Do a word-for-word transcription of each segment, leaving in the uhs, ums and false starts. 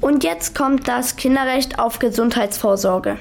Und jetzt kommt das Kinderrecht auf Gesundheitsvorsorge.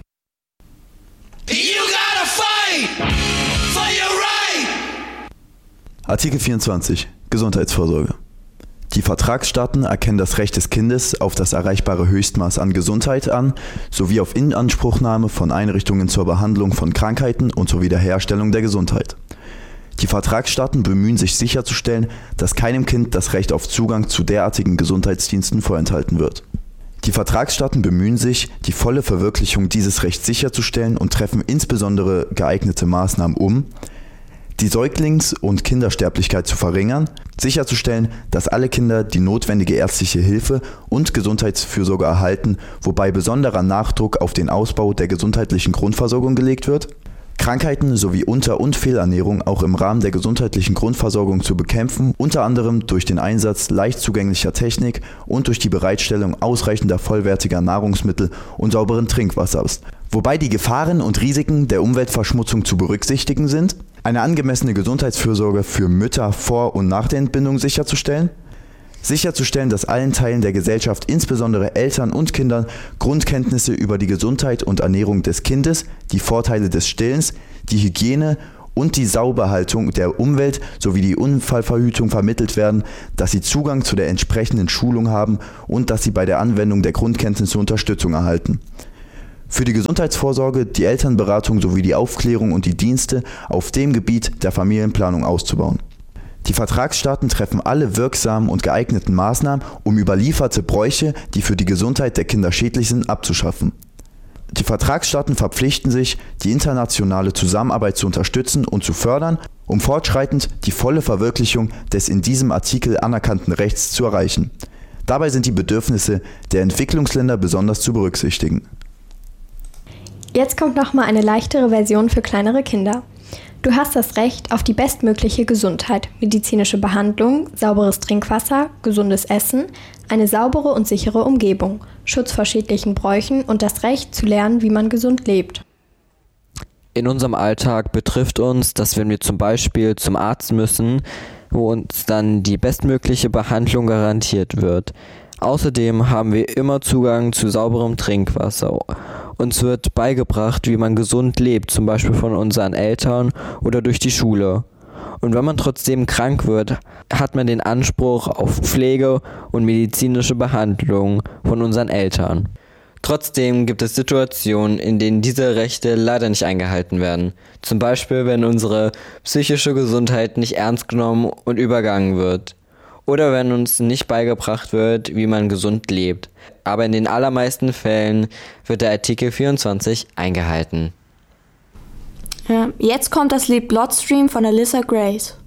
You gotta fight for your right. Artikel vierundzwanzig Gesundheitsvorsorge. Die Vertragsstaaten erkennen das Recht des Kindes auf das erreichbare Höchstmaß an Gesundheit an, sowie auf Inanspruchnahme von Einrichtungen zur Behandlung von Krankheiten und zur Wiederherstellung der Gesundheit. Die Vertragsstaaten bemühen sich sicherzustellen, dass keinem Kind das Recht auf Zugang zu derartigen Gesundheitsdiensten vorenthalten wird. Die Vertragsstaaten bemühen sich, die volle Verwirklichung dieses Rechts sicherzustellen und treffen insbesondere geeignete Maßnahmen um, die Säuglings- und Kindersterblichkeit zu verringern, sicherzustellen, dass alle Kinder die notwendige ärztliche Hilfe und Gesundheitsfürsorge erhalten, wobei besonderer Nachdruck auf den Ausbau der gesundheitlichen Grundversorgung gelegt wird, Krankheiten sowie Unter- und Fehlernährung auch im Rahmen der gesundheitlichen Grundversorgung zu bekämpfen, unter anderem durch den Einsatz leicht zugänglicher Technik und durch die Bereitstellung ausreichender vollwertiger Nahrungsmittel und sauberen Trinkwassers, wobei die Gefahren und Risiken der Umweltverschmutzung zu berücksichtigen sind, eine angemessene Gesundheitsfürsorge für Mütter vor und nach der Entbindung sicherzustellen, sicherzustellen, dass allen Teilen der Gesellschaft, insbesondere Eltern und Kindern, Grundkenntnisse über die Gesundheit und Ernährung des Kindes, die Vorteile des Stillens, die Hygiene und die Sauberhaltung der Umwelt sowie die Unfallverhütung vermittelt werden, dass sie Zugang zu der entsprechenden Schulung haben und dass sie bei der Anwendung der Grundkenntnisse Unterstützung erhalten. Für die Gesundheitsvorsorge, die Elternberatung sowie die Aufklärung und die Dienste auf dem Gebiet der Familienplanung auszubauen. Die Vertragsstaaten treffen alle wirksamen und geeigneten Maßnahmen, um überlieferte Bräuche, die für die Gesundheit der Kinder schädlich sind, abzuschaffen. Die Vertragsstaaten verpflichten sich, die internationale Zusammenarbeit zu unterstützen und zu fördern, um fortschreitend die volle Verwirklichung des in diesem Artikel anerkannten Rechts zu erreichen. Dabei sind die Bedürfnisse der Entwicklungsländer besonders zu berücksichtigen. Jetzt kommt nochmal eine leichtere Version für kleinere Kinder. Du hast das Recht auf die bestmögliche Gesundheit, medizinische Behandlung, sauberes Trinkwasser, gesundes Essen, eine saubere und sichere Umgebung, Schutz vor schädlichen Bräuchen und das Recht zu lernen, wie man gesund lebt. In unserem Alltag betrifft uns, dass wenn wir zum Beispiel zum Arzt müssen, wo uns dann die bestmögliche Behandlung garantiert wird. Außerdem haben wir immer Zugang zu sauberem Trinkwasser. Uns wird beigebracht, wie man gesund lebt, zum Beispiel von unseren Eltern oder durch die Schule. Und wenn man trotzdem krank wird, hat man den Anspruch auf Pflege und medizinische Behandlung von unseren Eltern. Trotzdem gibt es Situationen, in denen diese Rechte leider nicht eingehalten werden. Zum Beispiel, wenn unsere psychische Gesundheit nicht ernst genommen und übergangen wird. Oder wenn uns nicht beigebracht wird, wie man gesund lebt. Aber in den allermeisten Fällen wird der Artikel vierundzwanzig eingehalten. Ja, jetzt kommt das Lied Bloodstream von Alyssa Grace.